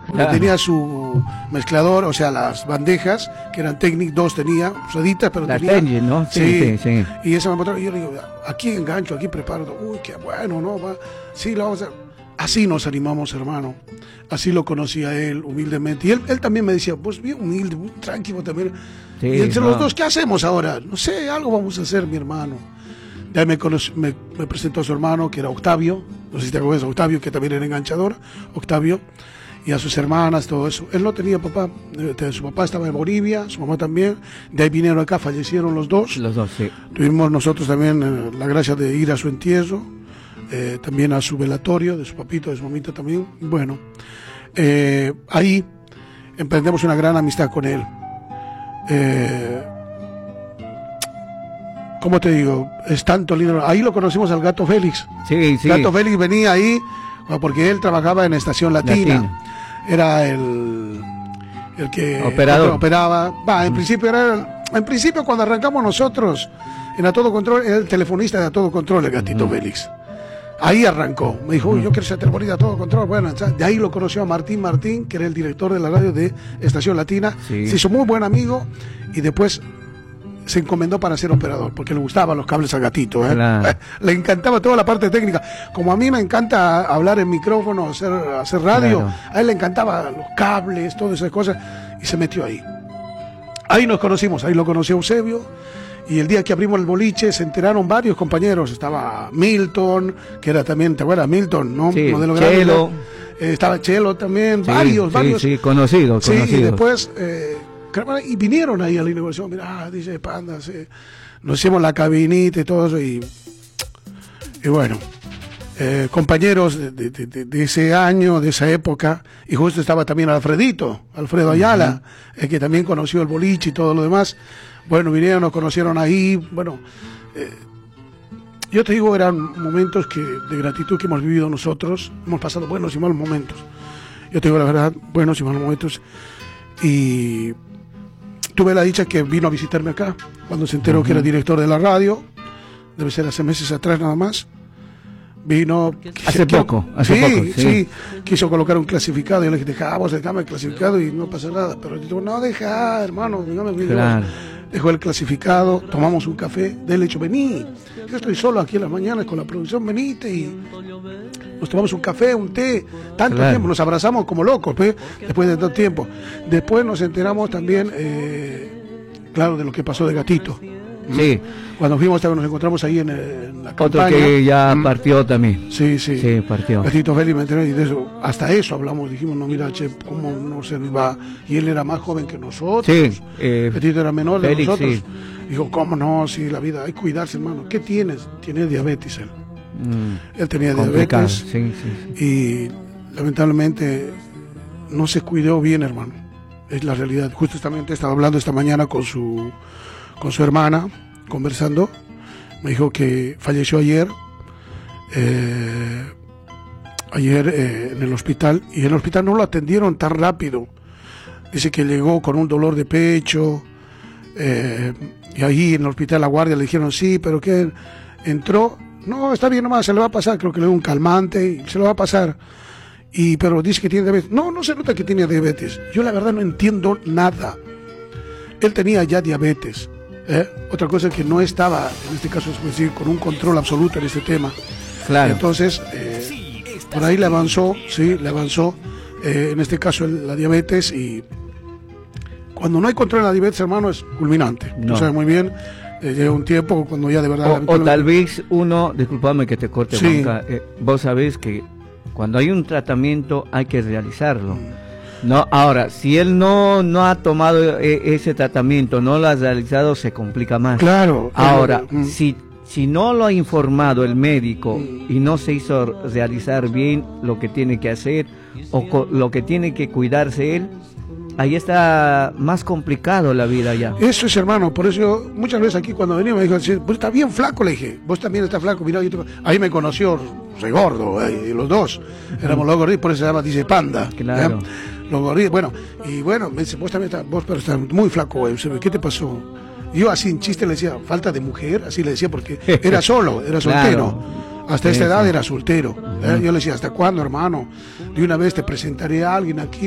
porque tenía su mezclador, o sea, las bandejas, que eran Technic, 2 tenía, usaditas, pero la tenía... Technic, ¿no? Sí. Y esa me y yo le digo, aquí engancho, aquí preparo, uy, qué bueno, ¿no? Va. Sí, lo vamos a... Así nos animamos, hermano. Así lo conocí a él, humildemente. Y él también me decía, pues bien humilde, muy tranquilo también. Sí, y entre los dos, ¿qué hacemos ahora? No sé, algo vamos a hacer, mi hermano. De ahí me presentó a su hermano, que era Octavio. No sé si te acuerdas, Octavio, que también era enganchador. Octavio. Y a sus hermanas, todo eso. Él no tenía papá. Su papá estaba en Bolivia, su mamá también. De ahí vinieron acá, fallecieron los dos. Los dos, sí. Tuvimos nosotros también la gracia de ir a su entierro. También a su velatorio, de su papito, de su mamita también. Bueno, ahí emprendemos una gran amistad con él. ¿Cómo te digo? Es tanto lindo. Ahí lo conocimos al Gato Félix. Sí. Gato Félix venía ahí porque él trabajaba en Estación Latina. Era el que operaba. En principio cuando arrancamos nosotros en A Todo Control, era el telefonista de A Todo Control, el Gatito Félix. Ahí arrancó, me dijo, yo quiero ser telefonista a todo control. Bueno, de ahí lo conoció a Martín, que era el director de la radio de Estación Latina. Se hizo muy buen amigo y después se encomendó para ser operador, porque le gustaban los cables al Gatito. Claro. Le encantaba toda la parte técnica. Como a mí me encanta hablar en micrófono, hacer radio, claro. A él le encantaba los cables, todas esas cosas, y se metió ahí. Ahí nos conocimos, ahí lo conoció Eusebio. Y el día que abrimos el boliche se enteraron varios compañeros. Estaba Milton, que era también, ¿te acuerdas? Milton, ¿no? Sí, modelo Chelo. Estaba Chelo también, varios. Sí, conocidos. Sí, y después, y vinieron ahí a la inauguración. Mirá, dice Panda, nos hicimos la cabinita y todo eso. Y bueno, compañeros de ese año, de esa época. Y justo estaba también Alfredo Ayala, que también conoció el boliche y todo lo demás. Bueno, vinieron, nos conocieron ahí, bueno, yo te digo, eran momentos de gratitud que hemos vivido nosotros, hemos pasado buenos y malos momentos, yo te digo la verdad, buenos y malos momentos, y tuve la dicha que vino a visitarme acá, cuando se enteró que era director de la radio, debe ser hace meses atrás nada más, vino... Hace poco. Sí, quiso colocar un clasificado, y yo le dije, vos dejame el clasificado y no pasa nada, pero yo digo, no, deja, hermano, dígame, claro. Dejó el clasificado, tomamos un café, de él le dicho, vení, yo estoy solo aquí en las mañanas con la producción, venite y nos tomamos un café, un té, tanto tiempo, nos abrazamos como locos, después de tanto tiempo. Después nos enteramos también, claro, de lo que pasó de Gatito. Sí. Cuando fuimos, nos encontramos ahí en la campaña. Otro que ya partió también. Sí, partió. Gatito Félix, me enteré, y de eso, hasta eso hablamos, dijimos, no, mira, che, cómo no se va. Y él era más joven que nosotros. Sí. Gatito era menor de Félix, nosotros. Sí. Dijo, cómo no, sí, la vida, hay que cuidarse, hermano. ¿Qué tienes? Tiene diabetes él. Él tenía diabetes. Sí. Y lamentablemente no se cuidó bien, hermano. Es la realidad. Justamente estaba hablando esta mañana con su hermana, conversando, me dijo que falleció ayer en el hospital, y en el hospital no lo atendieron tan rápido. Dice que llegó con un dolor de pecho, y ahí en el hospital la guardia le dijeron sí, pero que entró, no, está bien nomás, se le va a pasar, creo que le dio un calmante y se lo va a pasar. Pero dice que tiene diabetes. No se nota que tiene diabetes. Yo la verdad no entiendo nada. Él tenía ya diabetes. Otra cosa que no estaba, en este caso, es decir, con un control absoluto en este tema. Claro. Entonces, por ahí le avanzó, en este caso la diabetes, y cuando no hay control de la diabetes, hermano, es culminante. No. Tú sabes muy bien, llega un tiempo cuando ya de verdad... O tal vez uno, discúlpame que te corte, Juanca, vos sabés que cuando hay un tratamiento hay que realizarlo. No, ahora, si él no ha tomado ese tratamiento, no lo ha realizado, se complica más. Claro. Ahora, si no lo ha informado el médico y no se hizo realizar bien lo que tiene que hacer o lo que tiene que cuidarse él, ahí está más complicado la vida ya. Eso es, hermano, por eso yo, muchas veces aquí cuando venía me dijo, vos estás bien flaco, le dije, vos también estás flaco, mirá, ahí me conoció, soy gordo, y los dos, éramos los gorditos, por eso se llama, dice Panda. Claro. Los gorditos, bueno, me dice, vos también pero estás muy flaco, ¿qué te pasó? Yo así en chiste le decía, falta de mujer, así le decía, porque era soltero. Claro. Hasta esta edad era soltero. Yo le decía, ¿hasta cuándo, hermano? De una vez te presentaré a alguien aquí.